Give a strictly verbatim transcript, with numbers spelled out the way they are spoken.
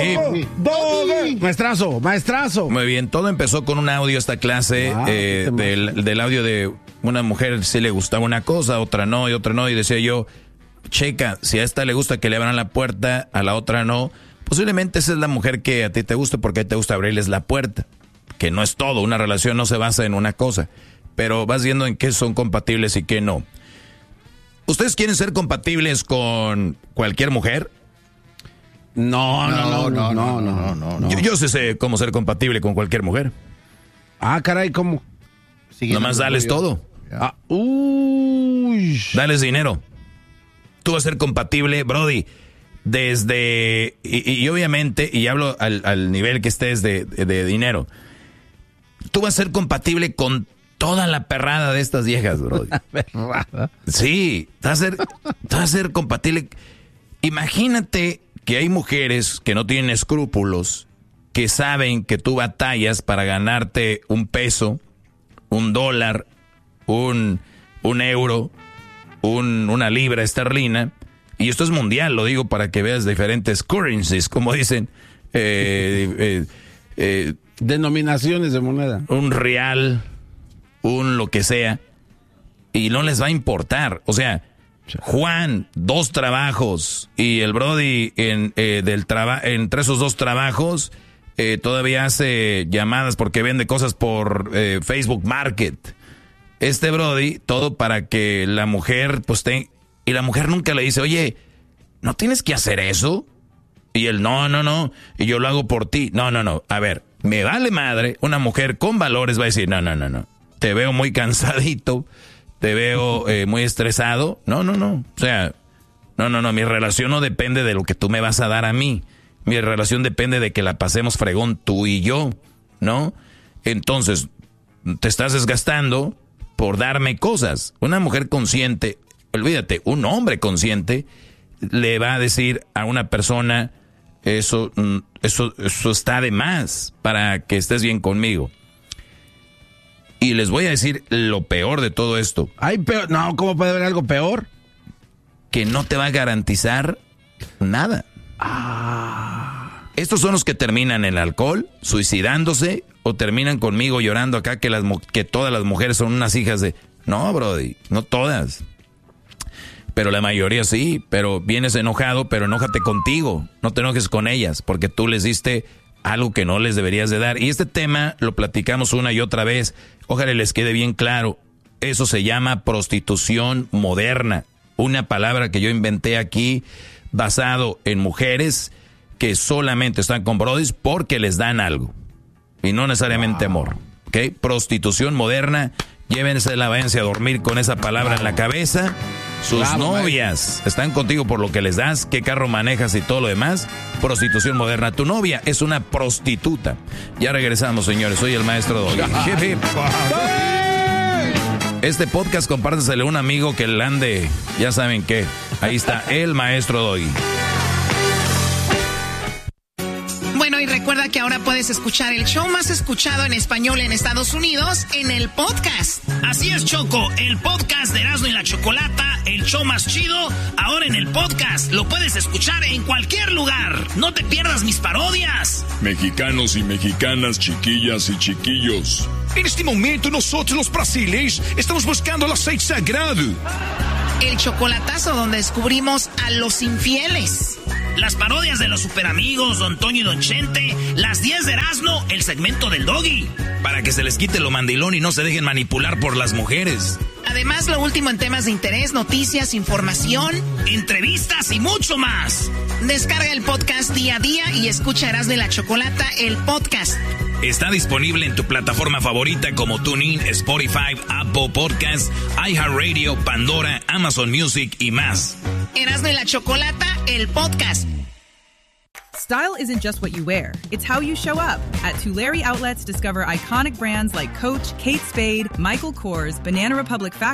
Doggy, Doggy. Maestrazo, maestrazo. Muy bien, todo empezó con un audio, esta clase, wow, eh, del, del audio de una mujer, si le gustaba una cosa, otra no, y otra no, y decía yo, checa, si a esta le gusta que le abran la puerta, a la otra no, posiblemente esa es la mujer que a ti te gusta porque a ti te gusta abrirles la puerta, que no es todo, una relación no se basa en una cosa, pero vas viendo en qué son compatibles y qué no. ¿Ustedes quieren ser compatibles con cualquier mujer? No, no, no, no, no, no, no, no. Yo, yo sí sé cómo ser compatible con cualquier mujer. Ah, caray, ¿cómo? Nomás dales todo. Ah, uy. Dales dinero. Tú vas a ser compatible, Brody, desde... Y, y obviamente, y hablo al, al nivel que estés de, de, de dinero, tú vas a ser compatible con toda la perrada de estas viejas, Brody. ¿Perrada? Sí, vas a ser, vas a ser compatible. Imagínate que hay mujeres que no tienen escrúpulos, que saben que tú batallas para ganarte un peso, un dólar, un, un euro, un, una libra esterlina, y esto es mundial, lo digo para que veas diferentes currencies, como dicen, eh, eh, eh, denominaciones de moneda. Un real, un lo que sea, y no les va a importar, o sea, Juan, dos trabajos, y el Brody en, eh, del traba- entre esos dos trabajos eh, todavía hace llamadas porque vende cosas por eh, Facebook Market. Este Brody, todo para que la mujer, pues, te, y la mujer nunca le dice, oye, ¿no tienes que hacer eso? Y él, no, no, no, y yo lo hago por ti. No, no, no, a ver, me vale madre, una mujer con valores va a decir, no, no, no, no, te veo muy cansadito, te veo eh, muy estresado. No, no, no. O sea, no, no, no. Mi relación no depende de lo que tú me vas a dar a mí. Mi relación depende de que la pasemos fregón tú y yo, ¿no? Entonces, te estás desgastando por darme cosas. Una mujer consciente, olvídate, un hombre consciente le va a decir a una persona, eso, eso, eso está de más para que estés bien conmigo. Y les voy a decir lo peor de todo esto. Ay, peor. No, ¿cómo puede haber algo peor? Que no te va a garantizar nada. Ah. Estos son los que terminan en el alcohol, suicidándose, o terminan conmigo llorando acá que, las, que todas las mujeres son unas hijas de... No, Brody, no todas. Pero la mayoría sí, pero vienes enojado, pero enójate contigo. No te enojes con ellas, porque tú les diste algo que no les deberías de dar. Y este tema lo platicamos una y otra vez. Ojalá les quede bien claro. Eso se llama prostitución moderna. Una palabra que yo inventé aquí basado en mujeres que solamente están con brodis porque les dan algo. Y no necesariamente wow. amor. ¿Ok? Prostitución moderna. Llévensela, váyanse a dormir con esa palabra wow. en la cabeza. Sus Bravo, novias man. están contigo por lo que les das, qué carro manejas y todo lo demás. Prostitución moderna. Tu novia es una prostituta. Ya regresamos, señores. Soy el maestro Doggy. Hip, hip. Este podcast compárteselo a un amigo que le ande, ya saben qué. Ahí está el maestro Doggy. Bueno, y recuerda que ahora puedes escuchar el show más escuchado en español en Estados Unidos en el podcast. Así es, Choco, el podcast de Erasmo y la Chocolata, el show más chido, ahora en el podcast. Lo puedes escuchar en cualquier lugar. No te pierdas mis parodias. Mexicanos y mexicanas, chiquillas y chiquillos. En este momento nosotros los brasileños estamos buscando el aceite sagrado. El chocolatazo donde descubrimos a los infieles. Las parodias de los superamigos, Don Toño y Don Chente. Las diez de Erasmo, el segmento del Doggy. Para que se les quite lo mandilón y no se dejen manipular por las mujeres. Además, lo último en temas de interés, noticias, información, entrevistas y mucho más. Descarga el podcast día a día y escucha Erasmo y la Chocolata, el podcast. Está disponible en tu plataforma favorita como TuneIn, Spotify, Apple Podcasts, iHeartRadio, Pandora, Amazon Music y más. Erasmo y la Chocolata, el podcast. Style isn't just what you wear, it's how you show up. At Tulare Outlets, discover iconic brands like Coach, Kate Spade, Michael Kors, Banana Republic Factory,